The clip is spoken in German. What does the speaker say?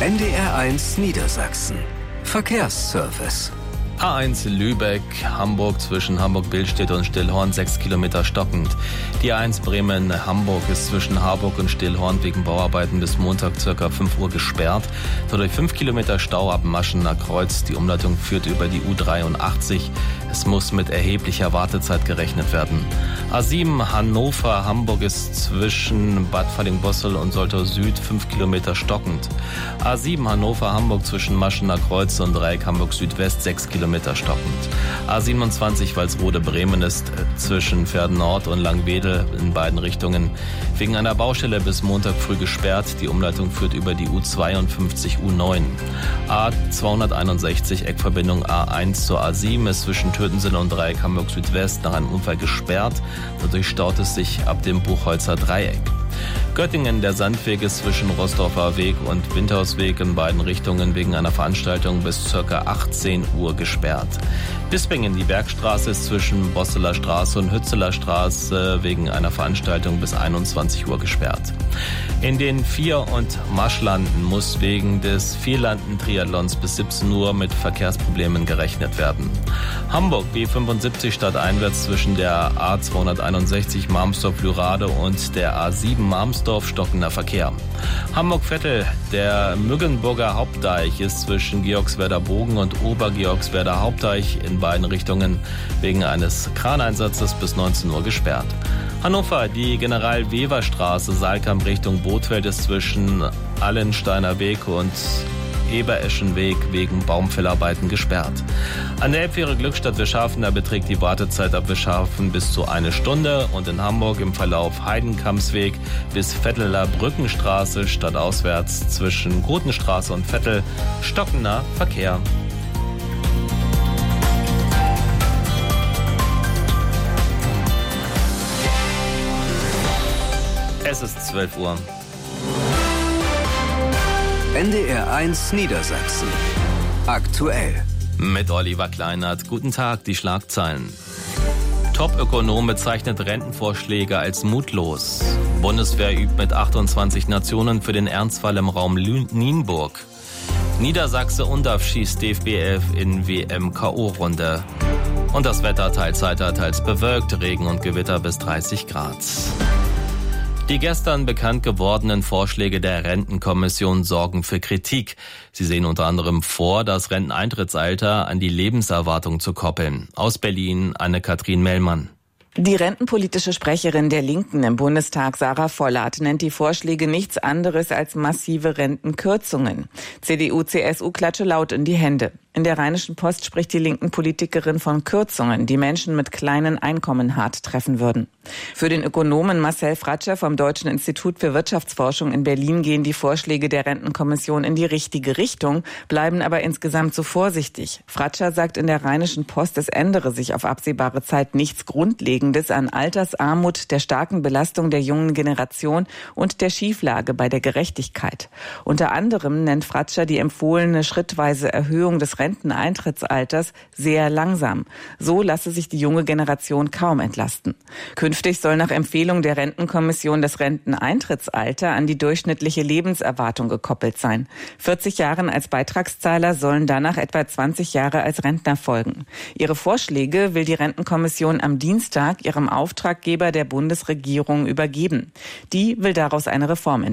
NDR1 Niedersachsen. Verkehrsservice. A1 Lübeck, Hamburg zwischen Hamburg-Billstedt und Stillhorn 6 Kilometer stockend. Die A1 Bremen-Hamburg ist zwischen Harburg und Stillhorn wegen Bauarbeiten bis Montag ca. 5 Uhr gesperrt. Dadurch 5 Kilometer Stau ab Maschener Kreuz. Die Umleitung führt über die U83. Es muss mit erheblicher Wartezeit gerechnet werden. A7 Hannover-Hamburg ist zwischen Bad Falling-Bossel und Soltau Süd 5 Kilometer stockend. A7 Hannover-Hamburg zwischen Maschener Kreuz und Dreieck Hamburg Südwest 6 Kilometer stockend. A27 Walsrode-Bremen ist zwischen Verden Nord und Langwedel in beiden Richtungen wegen einer Baustelle bis Montag früh gesperrt. Die Umleitung führt über die U52 U9. A261 Eckverbindung A1 zur A7 ist zwischen Tötensinn und Dreieck Hamburg Südwest nach einem Unfall gesperrt. Dadurch staut es sich ab dem Buchholzer Dreieck. Göttingen, der Sandweg ist zwischen Rostorfer Weg und Windhausweg in beiden Richtungen wegen einer Veranstaltung bis ca. 18 Uhr gesperrt. Bispingen, die Bergstraße ist zwischen Bosseler Straße und Hützeler Straße wegen einer Veranstaltung bis 21 Uhr gesperrt. In den Vier- und Marschlanden muss wegen des Vierlanden-Triathlons bis 17 Uhr mit Verkehrsproblemen gerechnet werden. Hamburg B75 stadteinwärts zwischen der A261 Marmsdorf-Lürade und der A7 Marmsdorf stockender Verkehr. Hamburg-Vettel, der Müggenburger Hauptdeich ist zwischen Georgswerder Bogen und Obergeorgswerder Hauptdeich in beiden Richtungen wegen eines Kraneinsatzes bis 19 Uhr gesperrt. Hannover, die General-Weber-Straße Saalkamp Richtung Bothfeld ist zwischen Allensteiner Weg und Ebereschenweg wegen Baumfellarbeiten gesperrt. An der Elbfähre Glückstadt-Wischhafen, da beträgt die Wartezeit ab Wischhafen bis zu 1 Stunde und in Hamburg im Verlauf Heidenkampsweg bis Vetteler Brückenstraße stadtauswärts zwischen Grotenstraße und Vettel stockender Verkehr. Es ist 12 Uhr. NDR1 Niedersachsen. Aktuell. Mit Oliver Kleinert. Guten Tag, die Schlagzeilen. Top-Ökonom bezeichnet Rentenvorschläge als mutlos. Bundeswehr übt mit 28 Nationen für den Ernstfall im Raum Nienburg. Niedersachse Undaf schießt DFB 11 in WM-K.O.-Runde. Und das Wetter teils heiter, teils bewölkt, Regen und Gewitter bis 30 Grad. Die gestern bekannt gewordenen Vorschläge der Rentenkommission sorgen für Kritik. Sie sehen unter anderem vor, das Renteneintrittsalter an die Lebenserwartung zu koppeln. Aus Berlin Anne-Kathrin Mellmann. Die rentenpolitische Sprecherin der Linken im Bundestag, Sarah Vollert, nennt die Vorschläge nichts anderes als massive Rentenkürzungen. CDU, CSU klatsche laut in die Hände. In der Rheinischen Post spricht die linken Politikerin von Kürzungen, die Menschen mit kleinen Einkommen hart treffen würden. Für den Ökonomen Marcel Fratscher vom Deutschen Institut für Wirtschaftsforschung in Berlin gehen die Vorschläge der Rentenkommission in die richtige Richtung, bleiben aber insgesamt zu vorsichtig. Fratscher sagt in der Rheinischen Post, es ändere sich auf absehbare Zeit nichts Grundlegendes an Altersarmut, der starken Belastung der jungen Generation und der Schieflage bei der Gerechtigkeit. Unter anderem nennt Fratscher die empfohlene schrittweise Erhöhung des Renteneintrittsalters sehr langsam. So lasse sich die junge Generation kaum entlasten. Künftig soll nach Empfehlung der Rentenkommission das Renteneintrittsalter an die durchschnittliche Lebenserwartung gekoppelt sein. 40 Jahre als Beitragszahler sollen danach etwa 20 Jahre als Rentner folgen. Ihre Vorschläge will die Rentenkommission am Dienstag ihrem Auftraggeber der Bundesregierung übergeben. Die will daraus eine Reform entwickeln.